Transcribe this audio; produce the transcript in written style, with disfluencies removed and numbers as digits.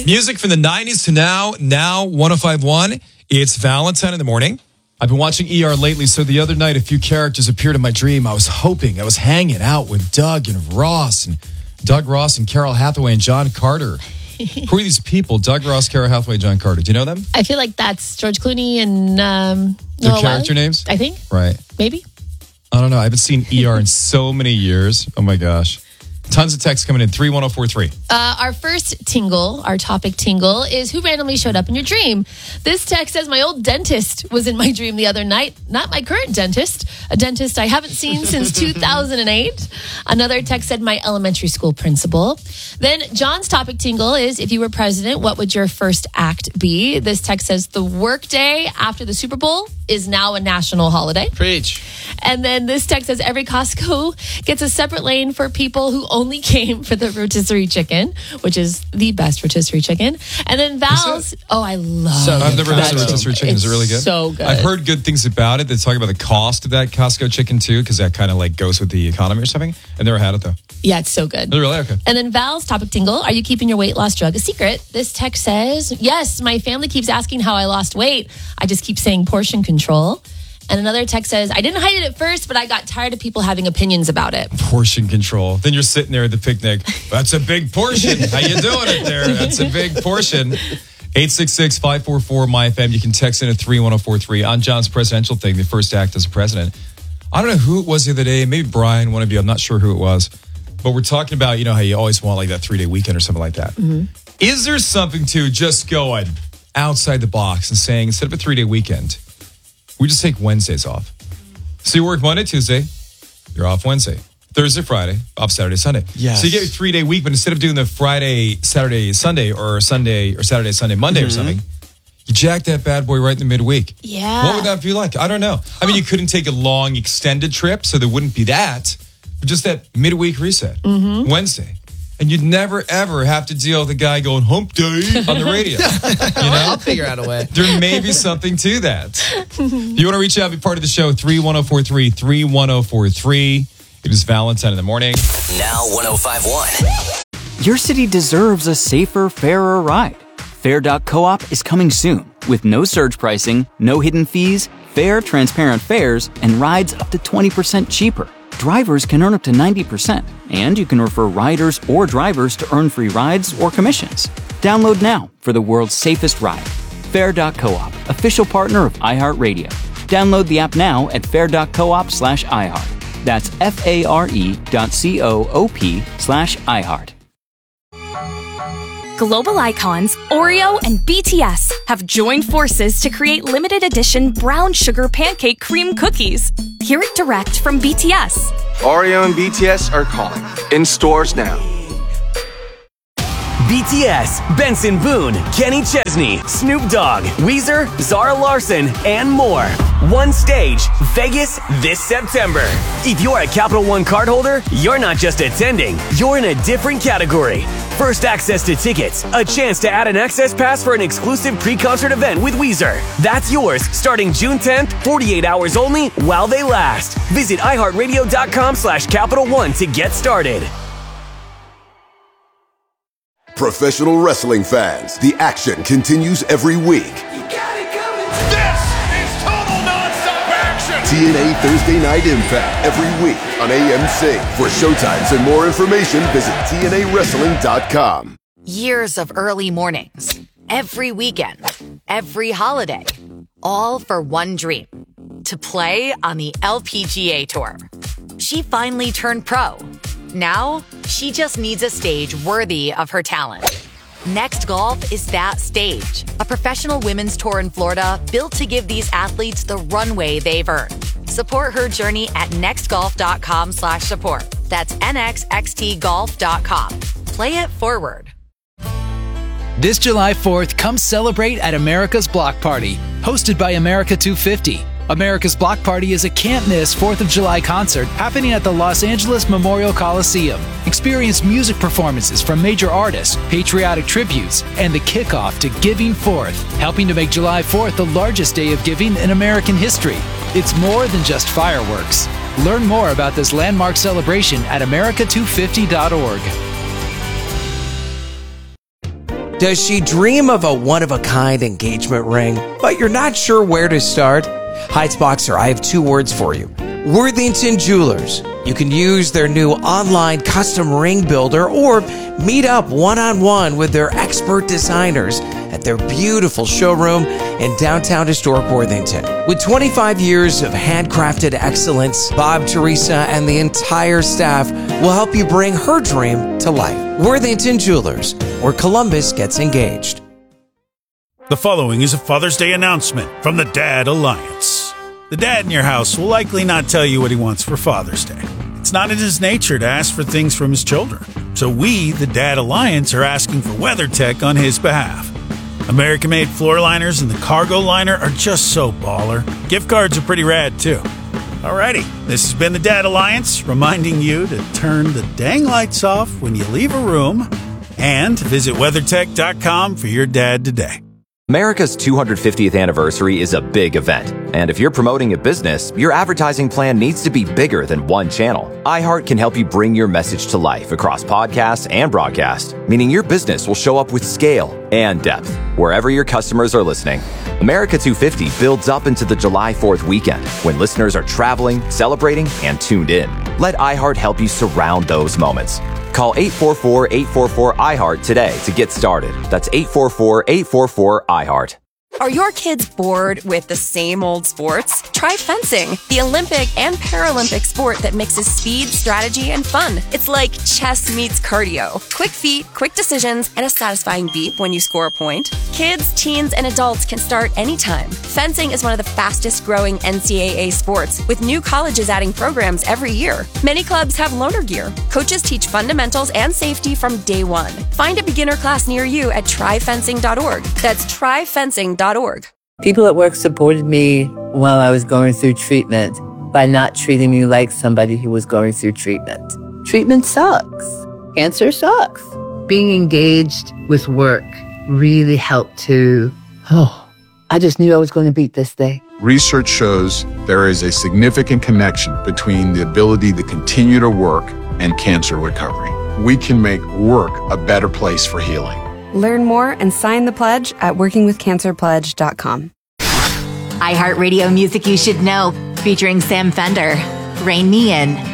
Music from the 90s to now 105.1. It's Valentine in the morning. I've been watching ER lately, so the other night a few characters appeared in my dream. I was hanging out with Doug Ross and Carol Hathaway and John Carter. Who are these people? Doug Ross, Carol Hathaway, John Carter. Do you know them? I feel like that's George Clooney and their character names? I think. Right. Maybe. I don't know. I haven't seen ER in so many years. Oh my gosh. Tons of texts coming in. 31043. Our first tingle, our topic tingle, is who randomly showed up in your dream. This text says my old dentist was in my dream the other night. Not my current dentist. A dentist I haven't seen since 2008. Another text said my elementary school principal. Then John's topic tingle is if you were president, what would your first act be? This text says the work day after the Super Bowl is now a national holiday. Preach. And then this text says every Costco gets a separate lane for people who only came for the rotisserie chicken, which is the best rotisserie chicken. And then Val's, I love I've never had a rotisserie chicken. Is it really good? So good. I've heard good things about it. They talk about the cost of that Costco chicken too, because that kind of like goes with the economy or something. I've never had it though. Yeah, it's so good. Oh, really? Okay. And then Val's topic tingle, are you keeping your weight loss drug a secret? This text says, yes, my family keeps asking how I lost weight. I just keep saying portion control. And another text says, I didn't hide it at first, but I got tired of people having opinions about it. Portion control. Then you're sitting there at the picnic. That's a big portion. How you doing it there? That's a big portion. 866-544-MyFM. You can text in at 31043 on John's presidential thing, the first act as a president. I don't know who it was the other day. Maybe Brian, one of you. I'm not sure who it was. But we're talking about, how you always want like that 3-day weekend or something like that. Mm-hmm. Is there something to just going outside the box and saying, instead of a 3-day weekend, we just take Wednesdays off? So you work Monday, Tuesday, you're off Wednesday. Thursday, Friday, off Saturday, Sunday. Yes. So you get a 3-day week, but instead of doing the Friday, Saturday, Sunday, or Sunday, or Saturday, Sunday, Monday or something, you jack that bad boy right in the midweek. Yeah. What would that be like? I don't know. I mean, you couldn't take a long extended trip, so there wouldn't be that. But just that midweek reset, Wednesday. And you'd never, ever have to deal with a guy going hump day on the radio. I'll figure out a way. There may be something to that. If you want to reach out, be part of the show, 31043, 31043. It is Valentine in the morning. Now 105.1. Your city deserves a safer, fairer ride. Fair.coop is coming soon with no surge pricing, no hidden fees, fair, transparent fares, and rides up to 20% cheaper. Drivers can earn up to 90%, and you can refer riders or drivers to earn free rides or commissions. Download now for the world's safest ride. Fair.coop, official partner of iHeartRadio. Download the app now at fair.coop/iHeart. That's FARE.coop/iHeart. Global icons Oreo and BTS have joined forces to create limited edition brown sugar pancake cream cookies. Hear it direct from BTS. Oreo and BTS are calling. In stores now. BTS, Benson Boone, Kenny Chesney, Snoop Dogg, Weezer, Zara Larsson, and more. One stage, Vegas, this September. If you're a Capital One cardholder, you're not just attending, you're in a different category. First access to tickets, a chance to add an access pass for an exclusive pre-concert event with Weezer. That's yours starting June 10th, 48 hours only while they last. Visit iHeartRadio.com/Capital One to get started. Professional wrestling fans, the action continues every week. This is total nonstop action! TNA Thursday Night Impact every week on AMC. For showtimes and more information, visit TNAWrestling.com. Years of early mornings, every weekend, every holiday, all for one dream, to play on the LPGA Tour. She finally turned pro. Now, she just needs a stage worthy of her talent. Next Golf is that stage. A professional women's tour in Florida built to give these athletes the runway they've earned. Support her journey at nextgolf.com/support. That's nxxtgolf.com. Play it forward. This July 4th, come celebrate at America's Block Party, hosted by America 250. America's Block Party is a can't-miss 4th of July concert happening at the Los Angeles Memorial Coliseum. Experience music performances from major artists, patriotic tributes, and the kickoff to Giving Forth, helping to make July 4th the largest day of giving in American history. It's more than just fireworks. Learn more about this landmark celebration at america250.org. Does she dream of a one-of-a-kind engagement ring, but you're not sure where to start? Heights Boxer, I have 2 words for you. Worthington Jewelers. You can use their new online custom ring builder or meet up one-on-one with their expert designers at their beautiful showroom in downtown historic Worthington. With 25 years of handcrafted excellence, Bob, Teresa, and the entire staff will help you bring her dream to life. Worthington Jewelers, where Columbus gets engaged. The following is a Father's Day announcement from the Dad Alliance. The dad in your house will likely not tell you what he wants for Father's Day. It's not in his nature to ask for things from his children. So we, the Dad Alliance, are asking for WeatherTech on his behalf. American-made floor liners and the cargo liner are just so baller. Gift cards are pretty rad, too. Alrighty, this has been the Dad Alliance, reminding you to turn the dang lights off when you leave a room and visit WeatherTech.com for your dad today. America's 250th anniversary is a big event, and if you're promoting a business, your advertising plan needs to be bigger than one channel. iHeart can help you bring your message to life across podcasts and broadcast, meaning your business will show up with scale and depth wherever your customers are listening. America 250 builds up into the July 4th weekend when listeners are traveling, celebrating, and tuned in. Let iHeart help you surround those moments. Call 844-844-iHeart today to get started. That's 844-844-iHeart. Are your kids bored with the same old sports? Try fencing, the Olympic and Paralympic sport that mixes speed, strategy, and fun. It's like chess meets cardio. Quick feet, quick decisions, and a satisfying beep when you score a point. Kids, teens, and adults can start anytime. Fencing is one of the fastest growing NCAA sports, with new colleges adding programs every year. Many clubs have loaner gear. Coaches teach fundamentals and safety from day one. Find a beginner class near you at tryfencing.org. That's tryfencing.org. People at work supported me while I was going through treatment by not treating me like somebody who was going through treatment. Treatment sucks. Cancer sucks. Being engaged with work really helped to, I just knew I was going to beat this thing. Research shows there is a significant connection between the ability to continue to work and cancer recovery. We can make work a better place for healing. Learn more and sign the pledge at workingwithcancerpledge.com. iHeartRadio Music You Should Know, featuring Sam Fender, Rain Me In.